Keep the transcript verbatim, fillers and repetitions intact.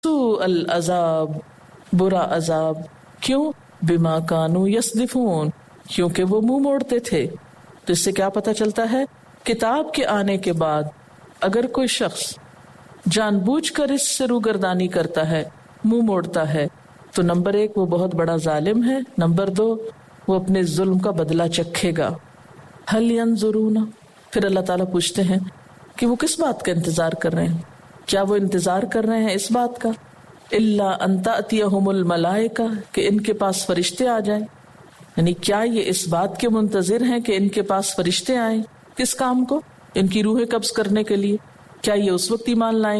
सू अल अजाब, बुरा अजाब। क्यों? बिमा कानू यसदिफून, क्योंकि वो मुंह मोड़ते थे। तो इससे क्या पता चलता है? किताब के आने के बाद अगर कोई शख्स जानबूझकर इससे रूगर्दानी करता है, मुंह मोड़ता है, तो नंबर एक वो बहुत बड़ा जालिम है, नंबर दो वो अपने जुल्म का बदला चखेगा। हल यंजुरूना, फिर अल्लाह ताला पूछते हैं कि वो किस बात का इंतजार कर रहे हैं? क्या वो इंतजार कर रहे हैं इस बात का, इल्ला अन तातियहुमुल मलाइका, कि इनके पास फरिश्ते आ जाएं? यानी क्या ये इस बात के मुंतजिर हैं कि इनके पास फरिश्ते आए? किस काम को? इनकी रूहें कब्ज करने के लिए। क्या ये उस वक्त ईमान लाएं